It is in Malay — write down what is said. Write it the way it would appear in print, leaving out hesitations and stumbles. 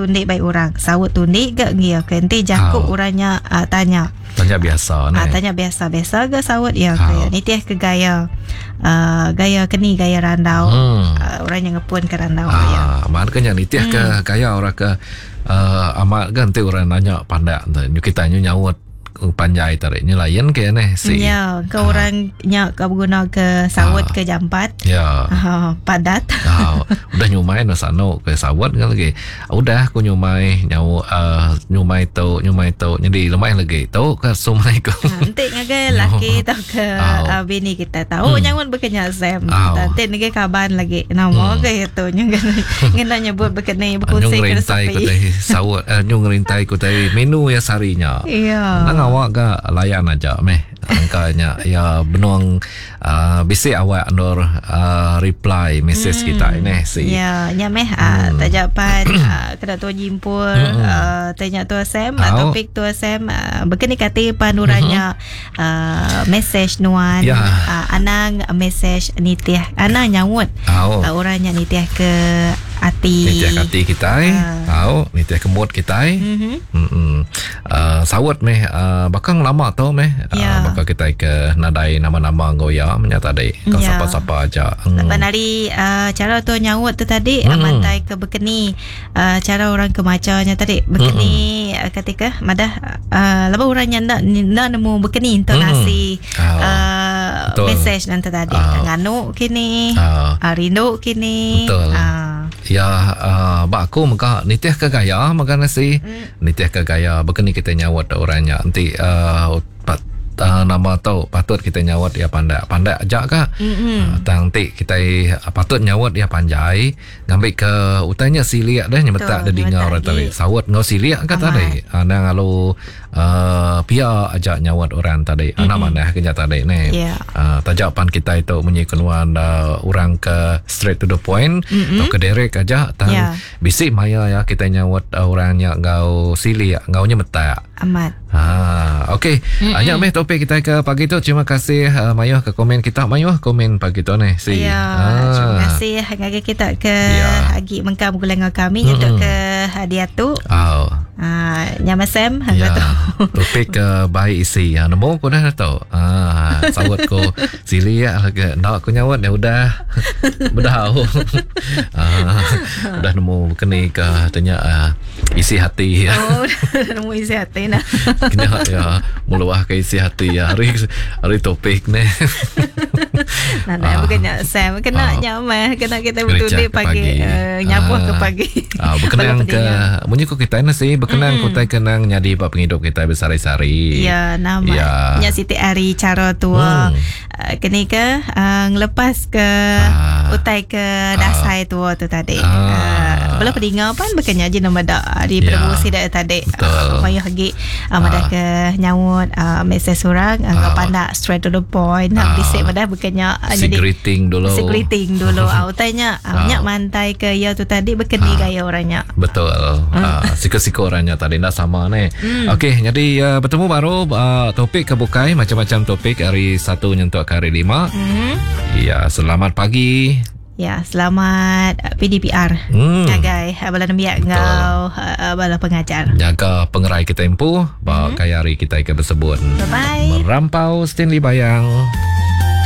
tundik baik orang. Sawut tundik ke ngia ke nanti jakuk orangnya tanya. Tanya biasa ni. Tanya biasa ke sawut ya ke. Nitih ke gaya gaya keni gaya randau. Orang yang ngepun ke randau ya. Makanya nitih ke gaya orang ke amat kan nanti orang nanya pandai kita nyawut panjai tariknya lain ke ni si. Ya, ke orangnya ke guna ke sawut ke jampat. Ya. Padat. Udah nyumai no sano ke sawut kan lagi. Udah aku nyumai nyumai tu jadi lemai lagi tu ke sumai ko. Nanti ngage laki tu ke bini kita tahu nyawut bekenya Sam. Nanti ngage kaban lagi. Nama ke itu ngena nyebut bekene berkongsi ke sepi. Sawut nyung rintai ku tadi menu ya sarinya. Iya. Awak ke layan aja angkanya ya benuang bisik awak andor reply message kita ini si ya nyameh tajapan kena tu jimpul tanya tu Sam topik tu Sam begini kata panuranya message nuan anang message nitih anang nyawut orangnya nitih ke hati kita nitih ke mood kita sawut bakang lama tu bakal kita ke nadai nama-nama goya menyata dai kau siapa-siapa aja. Penari cara tu nyawut tu tadi mantai ke bekeni cara orang kemacanya tadi bekeni ketika madah laba orangnya nak nemu bekeni intonasi message nanti tadi nganu kini rindu kini ya aku maka nitih ke gaya maka nasi nitih ke gaya bekeni kita nyawut orangnya nanti nama tahu patut kita nyawat dia pandai aja kah nanti kita patut nyawat dia panjai ngambil ke utanya siliak dah nyemetak ada dengar orang tadi sawat ngau siliak kata tadi nang lalu pia aja nyawat orang tadi anak mana kerja tadi ni tajapan kita itu menyikuan orang ke straight to the point atau ke direct aja tan bisik maya ya kita nyawat orangnya ngau siliak ngau nyemetak amat. Okey. Banyak meh topik kita ke pagi tu. Terima kasih Mayuh ke komen kita. Mayuh komen pagi tu ni. Terima kasih ngagi kita ke agi mengkam gulang kami untuk ke hadiah tu. Nyama Sam tu. Topik ke baik isi. Nemu aku dah tahu. Sawat ko sili ke nak aku nyawat ya udah berdau. Udah nemu keni ke tanya isi hati. Nemu isi hati nah. Kena ya meluah ke isi hati ya hari topik ni. Nah, bukannya Sam kena nyamah kena kita betul pagi nyapuh ke pagi. Berkenang ke munyiku kita nasi berkenang kita kenang nyadi apa penghidup kita bersari-sari. Ya nama nya Siti Ari cara tua kini ke ngelepas ke utai ke dasai tua tu tadi. Belum pedinga pan bukannya je nama dak di promosi dak tadi. Payah lagi madah ke nyawut mesej surang pandak straight to the point nak bisik madah bukannya jadi greeting dulu tanya nyak mantai ke ya tu tadi berkeni gaya orangnya betul siko-siko orangnya tadi nak sama ni. Okey jadi bertemu baru topik kebukai macam-macam topik hari 1 nyentuh ke hari 5 ya selamat pagi. Ya, selamat PDPR. Jagai bala nembiak ngau bala pengajar. Jaga pengerai kita tempuh, bawa kayari kita ke tersebut. Bye bye. Merampau Stanley Bayang.